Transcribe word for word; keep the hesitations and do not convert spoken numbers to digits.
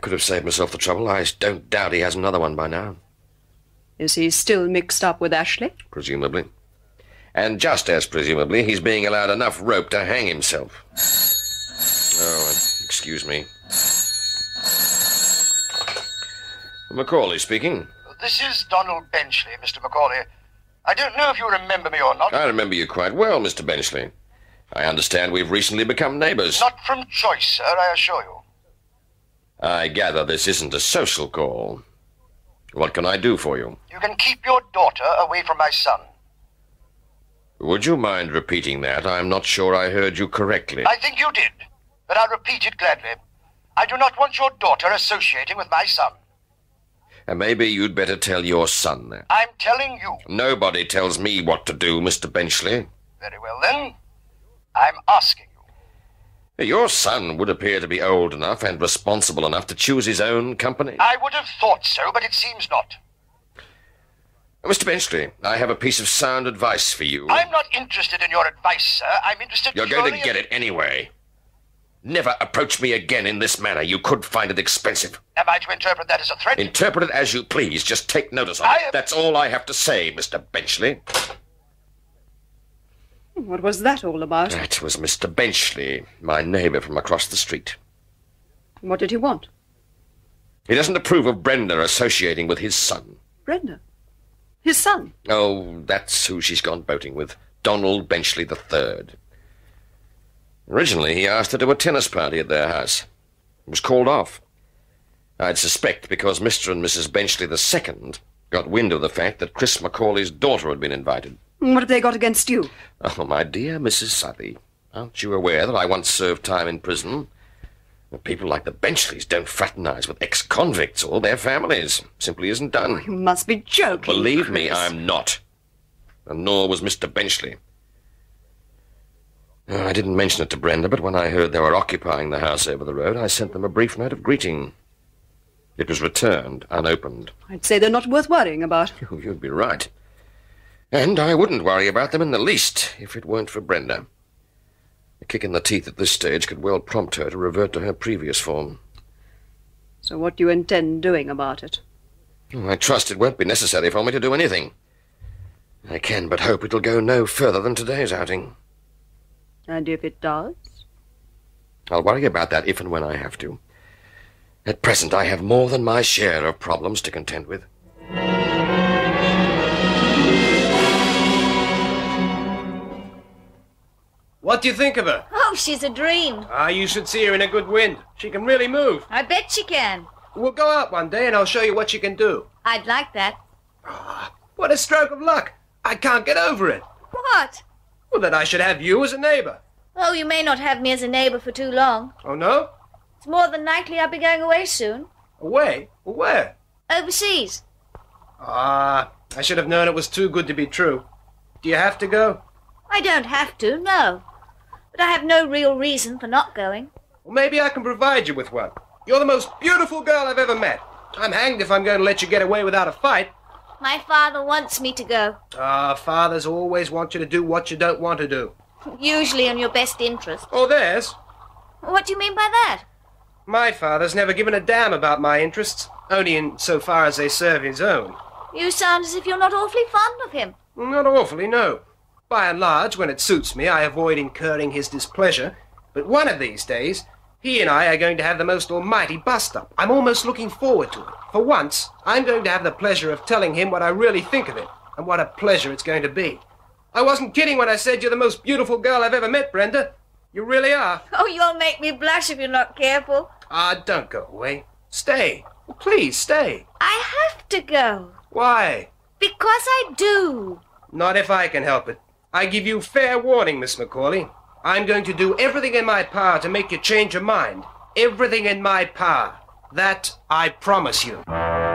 could have saved myself the trouble. I don't doubt he has another one by now. Is he still mixed up with Ashley? Presumably. And just as presumably, he's being allowed enough rope to hang himself. Oh, excuse me. Macaulay speaking. This is Donald Benchley, Mister Macaulay. I don't know if you remember me or not. I remember you quite well, Mister Benchley. I understand we've recently become neighbours. Not from choice, sir, I assure you. I gather this isn't a social call. What can I do for you? You can keep your daughter away from my son. Would you mind repeating that? I'm not sure I heard you correctly. I think you did, but I'll repeat it gladly. I do not want your daughter associating with my son. And maybe you'd better tell your son that. I'm telling you. Nobody tells me what to do, Mister Benchley. Very well, then. I'm asking you. Your son would appear to be old enough and responsible enough to choose his own company. I would have thought so, but it seems not. Mister Benchley, I have a piece of sound advice for you. I'm not interested in your advice, sir. I'm interested... You're going to get it anyway. Never approach me again in this manner. You could find it expensive. Am I to interpret that as a threat? Interpret it as you please. Just take notice of I it. am... That's all I have to say, Mister Benchley. What was that all about? That was Mister Benchley, my neighbour from across the street. What did he want? He doesn't approve of Brenda associating with his son. Brenda? His son? Oh, that's who she's gone boating with. Donald Benchley the Third. Originally, he asked her to a tennis party at their house. It was called off. I'd suspect because Mister and Missus Benchley the Second got wind of the fact that Chris Macaulay's daughter had been invited. What have they got against you? Oh, my dear Missus Southey, aren't you aware that I once served time in prison? People like the Benchleys don't fraternize with ex-convicts or their families. Simply isn't done. Oh, you must be joking, Believe Chris. me, I'm not. And nor was Mister Benchley. Oh, I didn't mention it to Brenda, but when I heard they were occupying the house over the road, I sent them a brief note of greeting. It was returned unopened. I'd say they're not worth worrying about. Oh, you'd be right. And I wouldn't worry about them in the least if it weren't for Brenda. A kick in the teeth at this stage could well prompt her to revert to her previous form. So what do you intend doing about it? Oh, I trust it won't be necessary for me to do anything. I can but hope it'll go no further than today's outing. And if it does? I'll worry about that if and when I have to. At present, I have more than my share of problems to contend with. What do you think of her? Oh, she's a dream. Ah, you should see her in a good wind. She can really move. I bet she can. We'll go out one day and I'll show you what she can do. I'd like that. Ah, what a stroke of luck. I can't get over it. What? Well, that I should have you as a neighbour. Oh, you may not have me as a neighbour for too long. Oh, no? It's more than likely I'll be going away soon. Away? Well, where? Overseas. Ah, I should have known it was too good to be true. Do you have to go? I don't have to, no. But I have no real reason for not going. Well, maybe I can provide you with one. You're the most beautiful girl I've ever met. I'm hanged if I'm going to let you get away without a fight. My father wants me to go. Ah, fathers always want you to do what you don't want to do. Usually in your best interest. Oh, theirs? What do you mean by that? My father's never given a damn about my interests, only in so far as they serve his own. You sound as if you're not awfully fond of him. Not awfully, no. By and large, when it suits me, I avoid incurring his displeasure. But one of these days, he and I are going to have the most almighty bust-up. I'm almost looking forward to it. For once, I'm going to have the pleasure of telling him what I really think of it, and what a pleasure it's going to be. I wasn't kidding when I said you're the most beautiful girl I've ever met, Brenda. You really are. Oh, you'll make me blush if you're not careful. Ah, don't go away. Stay. Please, stay. I have to go. Why? Because I do. Not if I can help it. I give you fair warning, Miss Macaulay. I'm going to do everything in my power to make you change your mind. Everything in my power. That I promise you.